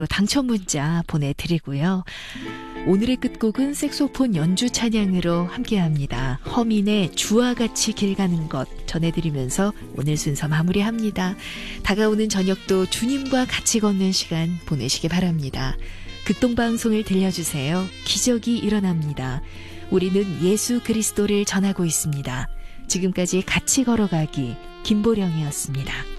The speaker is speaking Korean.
당첨 문자 보내드리고요. 오늘의 끝곡은 색소폰 연주 찬양으로 함께합니다. 허민의 주와 같이 길 가는 것 전해드리면서 오늘 순서 마무리합니다. 다가오는 저녁도 주님과 같이 걷는 시간 보내시기 바랍니다. 극동방송을 들려주세요. 기적이 일어납니다. 우리는 예수 그리스도를 전하고 있습니다. 지금까지 같이 걸어가기 김보령이었습니다.